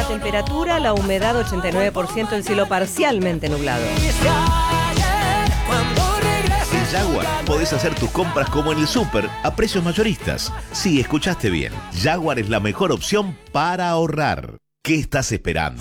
la temperatura, la humedad 89%, el cielo parcialmente nublado. En Jaguar podés hacer tus compras como en el súper, a precios mayoristas. Sí, escuchaste bien. Jaguar es la mejor opción para ahorrar. ¿Qué estás esperando?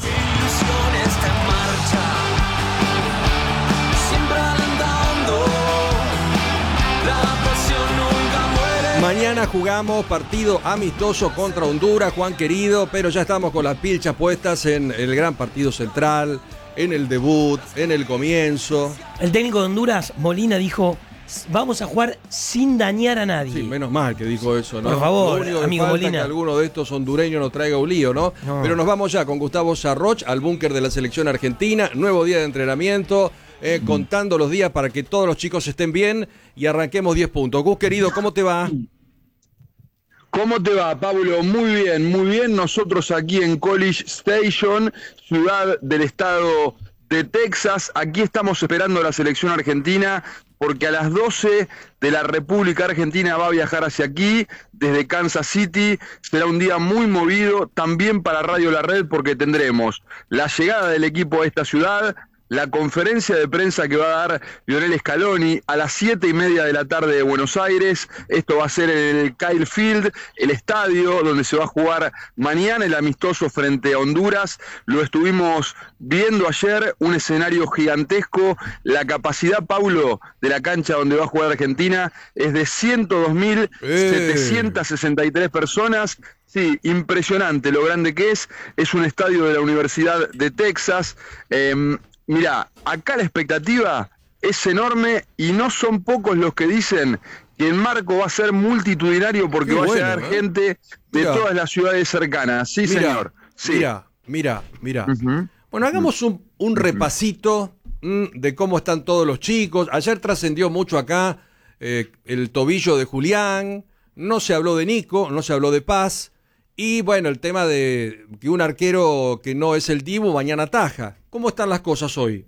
Mañana jugamos partido amistoso contra Honduras, Juan querido, pero ya estamos con las pilchas puestas en el gran partido central, en el debut, en el comienzo. El técnico de Honduras, Molina, dijo: vamos a jugar sin dañar a nadie. Sí, menos mal que dijo eso, ¿no? Por favor, lo único que amigo falta Molina, que alguno de estos hondureños nos traiga un lío, ¿no? Pero nos vamos ya con Gustavo Sarroch al búnker de la selección argentina, nuevo día de entrenamiento, contando los días para que todos los chicos estén bien y arranquemos 10 puntos. Gus, querido, ¿cómo te va? ¿Cómo te va, Pablo? Muy bien, muy bien. Nosotros aquí en College Station, ciudad del estado de Texas. Aquí estamos esperando a la selección argentina porque a las 12 de la República Argentina va a viajar hacia aquí, desde Kansas City. Será un día muy movido también para Radio La Red porque tendremos la llegada del equipo a esta ciudad, la conferencia de prensa que va a dar Lionel Scaloni a las 7:30 de la tarde de Buenos Aires. Esto va a ser en el Kyle Field, el estadio donde se va a jugar mañana el amistoso frente a Honduras. Lo estuvimos viendo ayer, un escenario gigantesco. La capacidad, Paulo, de la cancha donde va a jugar Argentina es de 102.763 personas. Sí, impresionante lo grande que es. Es un estadio de la Universidad de Texas. Mirá, acá la expectativa es enorme y no son pocos los que dicen que el marco va a ser multitudinario porque va a llegar gente de todas las ciudades cercanas. Sí, señor. Sí. Mira. Bueno, hagamos un repasito de cómo están todos los chicos. Ayer trascendió mucho acá el tobillo de Julián, no se habló de Nico, no se habló de Paz. Y bueno, el tema de que un arquero que no es el Dibu mañana ataja. ¿Cómo están las cosas hoy?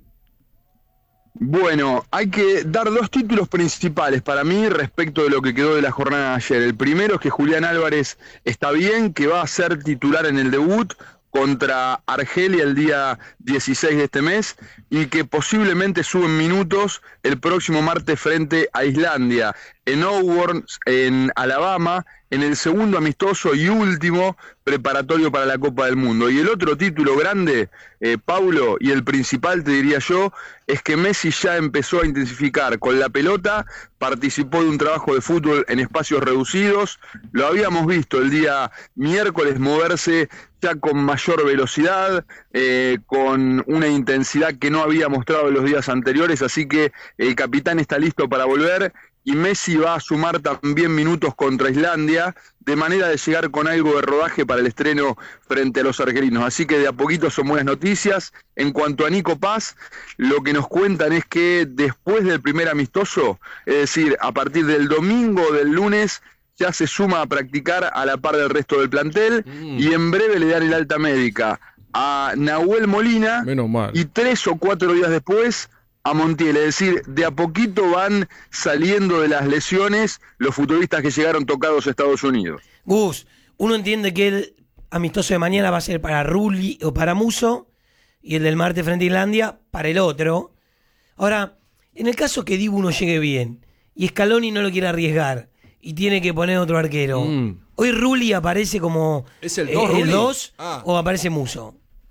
Bueno, hay que dar dos títulos principales para mí respecto de lo que quedó de la jornada de ayer. El primero es que Julián Álvarez está bien, que va a ser titular en el debut contra Argelia el día 16 de este mes y que posiblemente suben minutos el próximo martes frente a Islandia en Auburn, en Alabama, en el segundo amistoso y último preparatorio para la Copa del Mundo. Y el otro título grande, Paulo, y el principal te diría yo, es que Messi ya empezó a intensificar con la pelota, participó de un trabajo de fútbol en espacios reducidos, lo habíamos visto el día miércoles moverse ya con mayor velocidad, con una intensidad que no había mostrado en los días anteriores, así que el capitán está listo para volver. Y Messi va a sumar también minutos contra Islandia, de manera de llegar con algo de rodaje para el estreno frente a los argelinos. Así que de a poquito son buenas noticias. En cuanto a Nico Paz, lo que nos cuentan es que después del primer amistoso, es decir, a partir del domingo o del lunes, ya se suma a practicar a la par del resto del plantel y en breve le dan el alta médica a Nahuel Molina. Menos mal. Y 3 o 4 días después a Montiel, es decir, de a poquito van saliendo de las lesiones los futbolistas que llegaron tocados a Estados Unidos. Gus, uno entiende que el amistoso de mañana va a ser para Rulli o para Musso y el del martes frente a Islandia para el otro. Ahora, en el caso que Dibu no llegue bien y Scaloni no lo quiere arriesgar y tiene que poner otro arquero, ¿hoy Rulli aparece como ¿es el 2 o aparece Musso?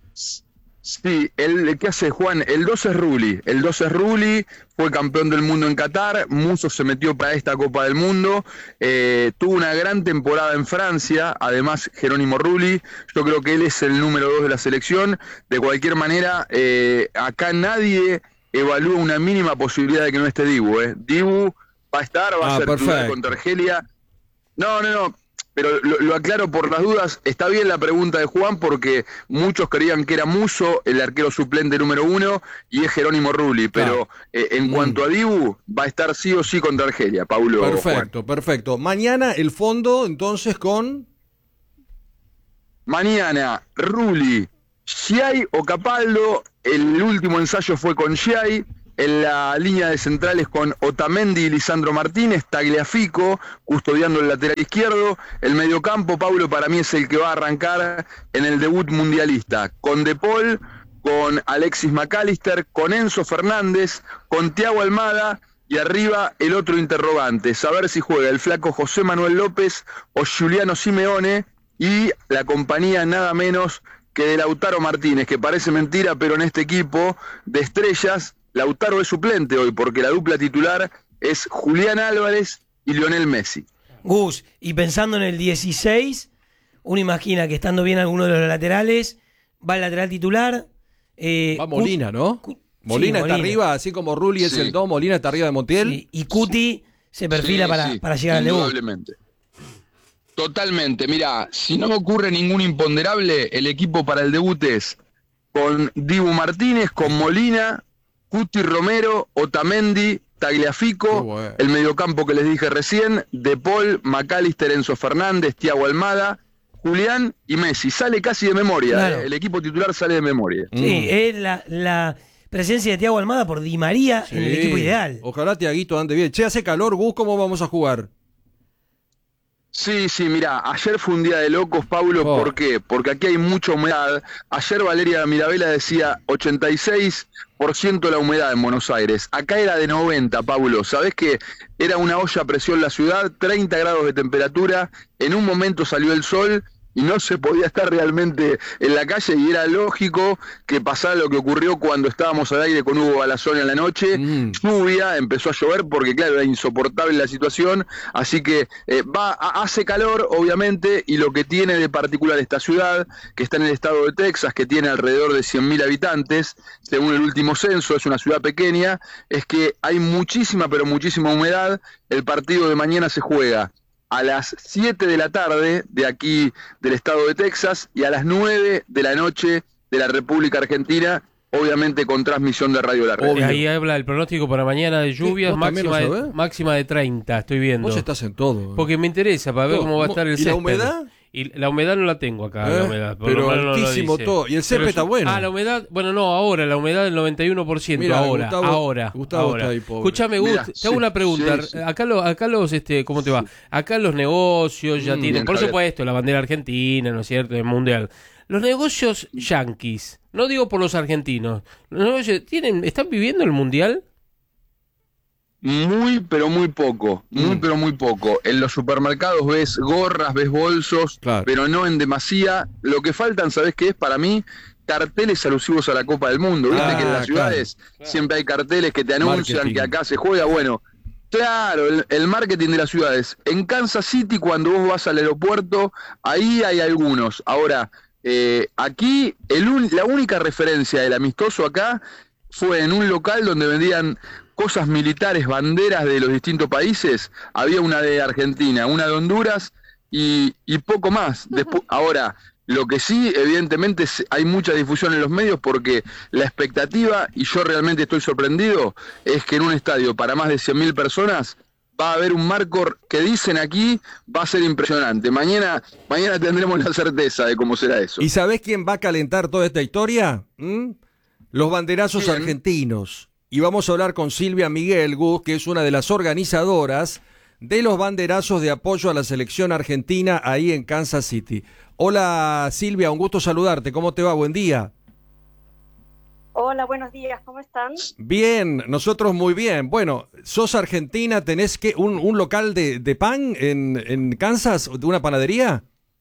Sí, ¿qué hace Juan? El 2 es Rulli. El 2 es Rulli, fue campeón del mundo en Qatar. Musso se metió para esta Copa del Mundo. Tuvo una gran temporada en Francia. Además, Jerónimo Rulli. Yo creo que él es el número 2 de la selección. De cualquier manera, acá nadie evalúa una mínima posibilidad de que no esté Dibu. Dibu va a estar, va a ser titular contra Argelia. No. Pero lo aclaro por las dudas. Está bien la pregunta de Juan porque muchos creían que era Musso el arquero suplente número 1 y es Jerónimo Rulli. Pero en cuanto a Dibu, va a estar sí o sí contra Argelia, Paulo. Perfecto. Mañana el fondo, entonces, con... Mañana, Rulli, Schiai o Capaldo. El último ensayo fue con Schiai. En la línea de centrales con Otamendi y Lisandro Martínez, Tagliafico custodiando el lateral izquierdo. El mediocampo, Paulo, para mí es el que va a arrancar en el debut mundialista, con De Paul, con Alexis McAllister, con Enzo Fernández, con Thiago Almada, y arriba el otro interrogante, saber si juega el flaco José Manuel López o Giuliano Simeone, y la compañía nada menos que de Lautaro Martínez, que parece mentira, pero en este equipo de estrellas Lautaro es suplente hoy, porque la dupla titular es Julián Álvarez y Lionel Messi. Gus, y pensando en el 16, uno imagina que estando bien alguno de los laterales, va el lateral titular. Va Molina, ¿no? Molina está arriba, así como Rulli es el 2, Molina está arriba de Montiel. Sí, y Cuti se perfila para llegar al debut. Indudablemente. Totalmente. Mira, si no ocurre ningún imponderable, el equipo para el debut es con Dibu Martínez, con Molina, Cuti Romero, Otamendi, Tagliafico, bueno. El mediocampo que les dije recién, De Paul, McAllister, Enzo Fernández, Thiago Almada, Julián y Messi. Sale casi de memoria, claro. El equipo titular sale de memoria. Sí, es la presencia de Thiago Almada por Di María en el equipo ideal. Ojalá Thiaguito ande bien. Che, hace calor, Gus, ¿cómo vamos a jugar? Sí, mirá, ayer fue un día de locos, Paulo, ¿por qué? Porque aquí hay mucha humedad. Ayer Valeria Mirabella decía 86% la humedad en Buenos Aires. Acá era de 90, Paulo. ¿Sabés que era una olla a presión la ciudad? 30 grados de temperatura, en un momento salió el sol y no se podía estar realmente en la calle, y era lógico que pasara lo que ocurrió cuando estábamos al aire con Hugo Balazón en la noche. Lluvia, empezó a llover porque claro, era insoportable la situación, así que hace calor obviamente, y lo que tiene de particular esta ciudad, que está en el estado de Texas, que tiene alrededor de 100.000 habitantes, según el último censo, es una ciudad pequeña, es que hay muchísima, pero muchísima humedad. El partido de mañana se juega a las 7 de la tarde de aquí del estado de Texas y a las 9 de la noche de la República Argentina, obviamente con transmisión de Radio La Red. Ahí habla el pronóstico para mañana de lluvias, máxima de 30, estoy viendo. Vos estás en todo. Porque me interesa para ver cómo va a estar el césped. ¿Y la humedad? Y la humedad no la tengo acá, la humedad. Pero altísimo todo. Y el césped está bueno. Ah, la humedad, bueno, no, ahora, la humedad del 91%. Mirá, ahora. Gustavo está ahí, pobre. Escuchame, Gus, te hago una pregunta. Sí. Acá los, ¿cómo te va? Acá los negocios ya tienen, por supuesto, la bandera argentina, ¿no es cierto?, el mundial. Los negocios yanquis, no digo por los argentinos, los negocios, ¿están viviendo el mundial? Muy, pero muy poco, pero muy poco. En los supermercados ves gorras, ves bolsos, pero no en demasía. Lo que faltan, ¿sabés qué es para mí? Carteles alusivos a la Copa del Mundo. Viste que en las ciudades siempre hay carteles que te anuncian que acá se juega. Bueno, claro, el marketing de las ciudades. En Kansas City, cuando vos vas al aeropuerto, ahí hay algunos. Ahora, aquí la única referencia del amistoso acá fue en un local donde vendían cosas militares, banderas de los distintos países. Había una de Argentina, una de Honduras y poco más. Ahora, lo que sí, evidentemente, hay mucha difusión en los medios porque la expectativa, y yo realmente estoy sorprendido, es que en un estadio para más de 100.000 personas va a haber un marco que dicen aquí va a ser impresionante. Mañana tendremos la certeza de cómo será eso. ¿Y sabés quién va a calentar toda esta historia? Los banderazos argentinos. Y vamos a hablar con Silvia Miguel, Gus, que es una de las organizadoras de los banderazos de apoyo a la selección argentina ahí en Kansas City. Hola Silvia, un gusto saludarte. ¿Cómo te va? Buen día. Hola, buenos días. ¿Cómo están? Bien, nosotros muy bien. Bueno, sos argentina, ¿tenés un local de pan en Kansas, de una panadería?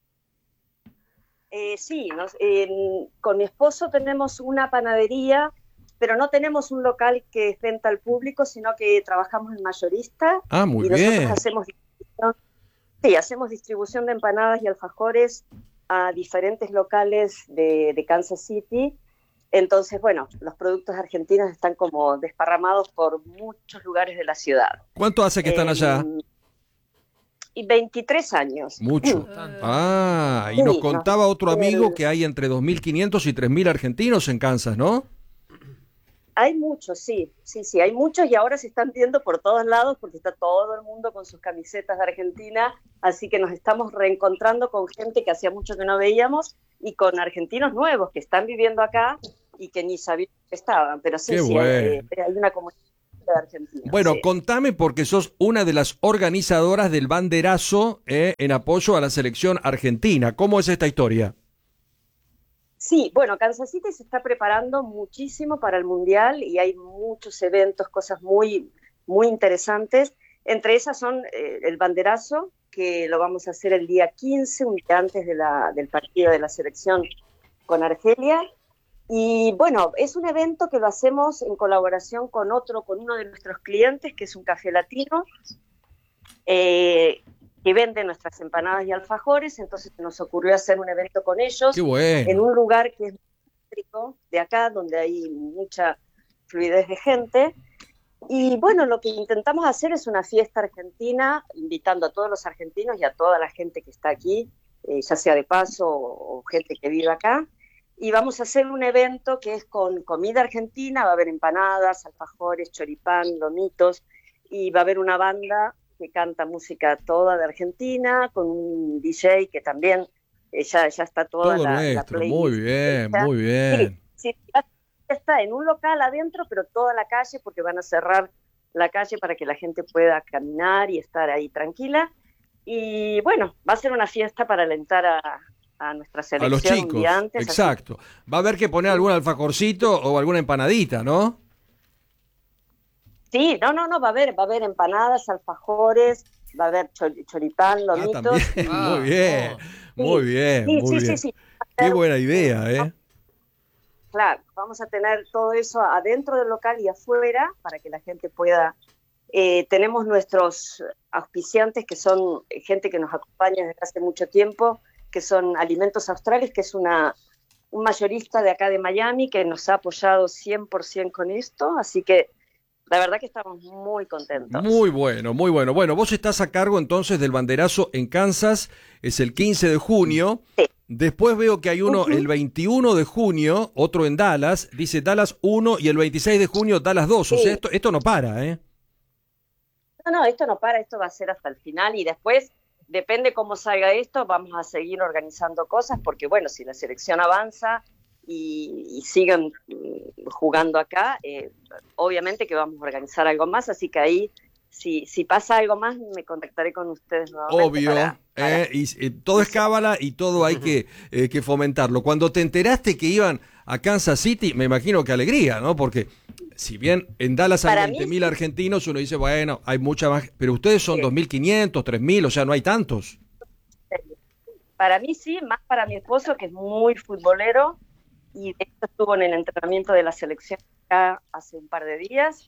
Sí, con mi esposo tenemos una panadería, pero no tenemos un local que es venta al público, sino que trabajamos en mayorista. Ah, muy bien. Nosotros hacemos distribución de empanadas y alfajores a diferentes locales de Kansas City. Entonces, bueno, los productos argentinos están como desparramados por muchos lugares de la ciudad. ¿Cuánto hace que están allá? Y 23 años. Mucho. Y nos contaba otro amigo que hay entre 2.500 y 3.000 argentinos en Kansas, ¿no? Hay muchos, sí, hay muchos y ahora se están viendo por todos lados porque está todo el mundo con sus camisetas de Argentina, así que nos estamos reencontrando con gente que hacía mucho que no veíamos y con argentinos nuevos que están viviendo acá y que ni sabíamos estaban, pero sí, Qué sí, bueno. hay una comunidad de Argentina. Bueno, sí. contame porque sos una de las organizadoras del banderazo en apoyo a la selección argentina. ¿Cómo es esta historia? Sí, bueno, Kansas City se está preparando muchísimo para el Mundial y hay muchos eventos, cosas muy, muy interesantes. Entre esas son el banderazo, que lo vamos a hacer el día 15, un día antes del partido de la selección con Argelia. Y bueno, es un evento que lo hacemos en colaboración con uno de nuestros clientes, que es un café latino, que vende nuestras empanadas y alfajores. Entonces nos ocurrió hacer un evento con ellos. Qué bueno. En un lugar que es muy céntrico de acá, donde hay mucha fluidez de gente. Y bueno, lo que intentamos hacer es una fiesta argentina, invitando a todos los argentinos y a toda la gente que está aquí, ya sea de paso o gente que vive acá. Y vamos a hacer un evento que es con comida argentina, va a haber empanadas, alfajores, choripán, lomitos, y va a haber una banda que canta música toda de Argentina, con un DJ que también ya está toda Todo la nuestro, playlist. muy bien, muy bien. Sí, está en un local adentro, pero toda la calle, porque van a cerrar la calle para que la gente pueda caminar y estar ahí tranquila. Y bueno, va a ser una fiesta para alentar a nuestra selección. A los chicos, un día antes, exacto. Va a haber que poner algún alfajorcito o alguna empanadita, ¿no? Sí, no, va a haber empanadas, alfajores, va a haber choripán, lomitos. También. Muy bien, muy bien, muy bien. Sí. Qué buena idea, ¿eh? Claro, vamos a tener todo eso adentro del local y afuera para que la gente pueda... tenemos nuestros auspiciantes, que son gente que nos acompaña desde hace mucho tiempo, que son Alimentos Australes, que es un mayorista de acá de Miami, que nos ha apoyado 100% con esto, así que la verdad que estamos muy contentos. Muy bueno, muy bueno. Bueno, vos estás a cargo entonces del banderazo en Kansas, es el 15 de junio. Sí. Después veo que hay uno el 21 de junio, otro en Dallas, dice Dallas 1 y el 26 de junio Dallas 2. Sí. O sea, esto no para, ¿eh? No, esto no para, esto va a ser hasta el final y después, depende cómo salga esto, vamos a seguir organizando cosas porque, bueno, si la selección avanza y siguen jugando acá, obviamente que vamos a organizar algo más, así que ahí, si pasa algo más, me contactaré con ustedes nuevamente. Obvio, y todo es cábala y todo hay que fomentarlo. Cuando te enteraste que iban a Kansas City, me imagino que alegría, ¿no? Porque si bien en Dallas hay 20.000 argentinos, uno dice, bueno, hay mucha más, pero ustedes son 2.500, 3.000, o sea, no hay tantos. Para mí sí, más para mi esposo, que es muy futbolero, y de hecho estuvo en el entrenamiento de la selección acá hace un par de días.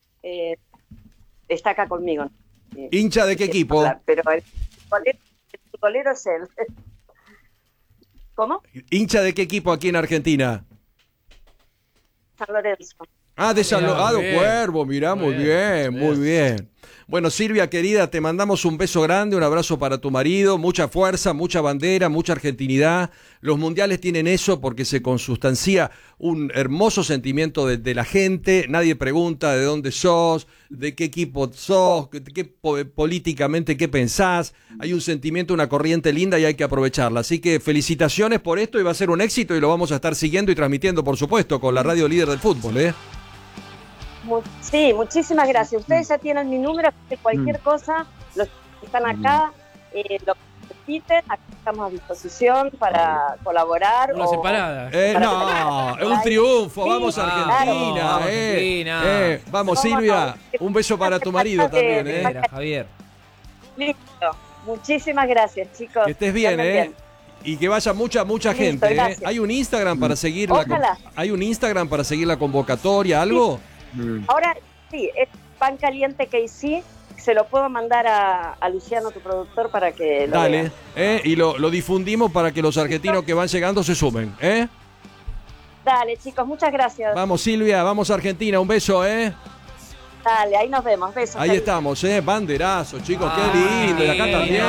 Está acá conmigo. ¿Hincha de qué equipo? Pero el futbolero es él. ¿Cómo? ¿Hincha de qué equipo aquí en Argentina? San Lorenzo. De San Lorenzo, Cuervo, mirá, muy bien. Bueno, Silvia, querida, te mandamos un beso grande, un abrazo para tu marido, mucha fuerza, mucha bandera, mucha argentinidad. Los mundiales tienen eso porque se consustancia un hermoso sentimiento de la gente. Nadie pregunta de dónde sos, de qué equipo sos, políticamente qué pensás. Hay un sentimiento, una corriente linda y hay que aprovecharla. Así que felicitaciones por esto y va a ser un éxito y lo vamos a estar siguiendo y transmitiendo, por supuesto, con la radio líder del fútbol, ¿eh? Sí, muchísimas gracias. Ustedes ya tienen mi número, cualquier cosa, los que están acá, lo que necesiten, aquí estamos a disposición para colaborar. Unas empanadas. No, es un triunfo, vamos Argentina. Argentina. Vamos Silvia, un beso para tu marido también. Javier. Listo, muchísimas gracias, chicos. Que estés bien, y que vaya mucha gente. Listo, ¿Hay un Instagram para seguir Ojalá. la convocatoria, algo? Sí. Ahora sí, es Pan Caliente KC, se lo puedo mandar a Luciano, tu productor, para que lo Dale, vea. Y lo difundimos para que los argentinos que van llegando se sumen, Dale, chicos, muchas gracias. Vamos Silvia, vamos Argentina, un beso, Dale, ahí nos vemos, besos. Ahí estamos, banderazo, chicos, qué lindo, y acá también,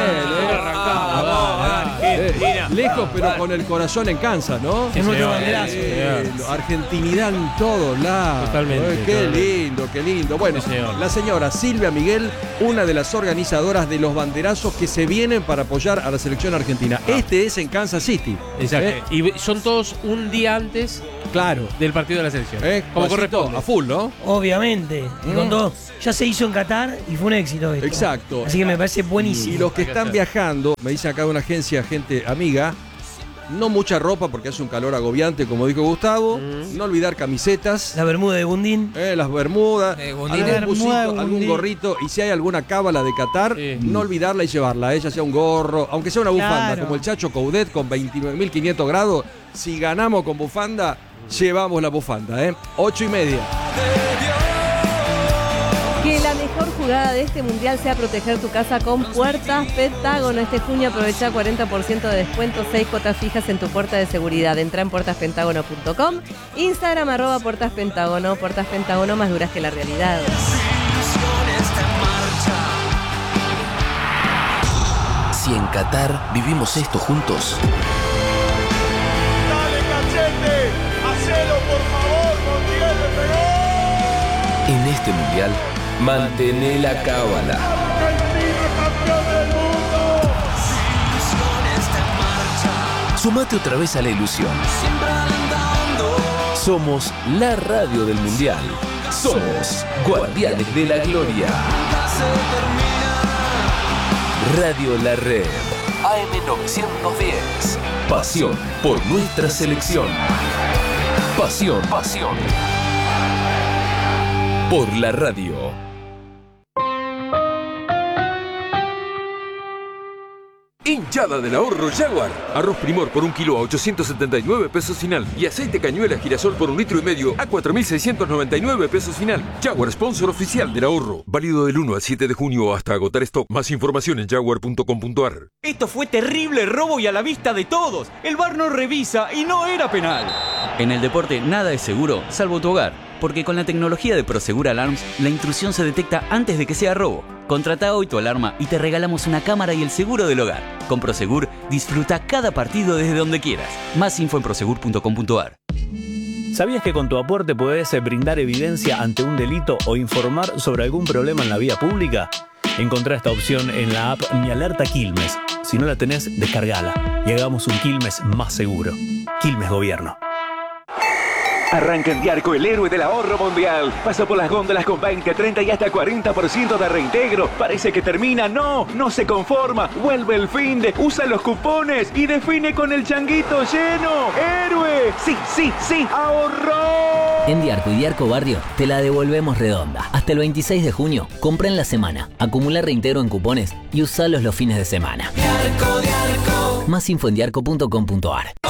Argentina. Lejos, pero con el corazón en Kansas, ¿no? Es nuestro banderazo. Argentinidad en todos lados. Totalmente. Qué lindo, qué lindo. Bueno, la señora Silvia Miguel, una de las organizadoras de los banderazos que se vienen para apoyar a la selección argentina. Este es en Kansas City. Exacto. Y son todos un día antes Claro. del partido de la selección. Como corresponde. A full, ¿no? Obviamente. Y con todo, ya se hizo en Qatar y fue un éxito esto. Exacto. Así que me parece buenísimo. Y los que están viajando, me dice acá una agencia, gente amiga, no mucha ropa porque hace un calor agobiante, como dijo Gustavo. No olvidar camisetas. La bermuda de Bundín. Las bermudas. Bundín. Algún gorrito. Y si hay alguna cábala de Qatar, no olvidarla y llevarla. Ella sea un gorro, aunque sea una bufanda, como el Chacho Coudet con 29.500 grados. Si ganamos con bufanda, llevamos la bufanda. 8:30. Que la mejor jugada de este mundial sea proteger tu casa con Puertas Pentágono. Este junio aprovecha 40% de descuento, 6 cuotas fijas en tu puerta de seguridad. Entra en puertaspentágono.com, Instagram @puertaspentágono. Puertas Pentágono, más duras que la realidad. Si en Qatar vivimos esto juntos. ¡Dale, Cachete! ¡Hacelo, por favor, Montiel, le pegó! En este mundial, mantené la cábala. ¡Argentina, campeón del mundo! Sumate otra vez a la ilusión. Somos la radio del mundial. Somos Guardianes de la Gloria. Radio La Red. AM910. Pasión por nuestra selección. Pasión por la radio. Hinchada del ahorro Jaguar. Arroz Primor por 1 kilo a 879 pesos final. Y aceite cañuela girasol por 1,5 litros a 4.699 pesos final. Jaguar, sponsor oficial del ahorro. Válido del 1 al 7 de junio hasta agotar stock. Más información en jaguar.com.ar. Esto fue terrible robo y a la vista de todos. El VAR no revisa y no era penal. En el deporte nada es seguro, salvo tu hogar. Porque con la tecnología de Prosegur Alarms, la intrusión se detecta antes de que sea robo. Contrata hoy tu alarma y te regalamos una cámara y el seguro del hogar. Con Prosegur, disfruta cada partido desde donde quieras. Más info en prosegur.com.ar. ¿Sabías que con tu aporte podés brindar evidencia ante un delito o informar sobre algún problema en la vía pública? Encontrá esta opción en la app Mi Alerta Quilmes. Si no la tenés, descargala y hagamos un Quilmes más seguro. Quilmes Gobierno. Arranca en Diarco, el héroe del ahorro mundial. Pasa por las góndolas con 20, 30 y hasta 40% de reintegro. Parece que termina. No se conforma. Vuelve el finde, usa los cupones y define con el changuito lleno. ¡Héroe! Sí, ahorró. En Diarco y Diarco Barrio te la devolvemos redonda. Hasta el 26 de junio, compra en la semana, acumula reintegro en cupones y usalos los fines de semana. Diarco. Más info en diarco.com.ar.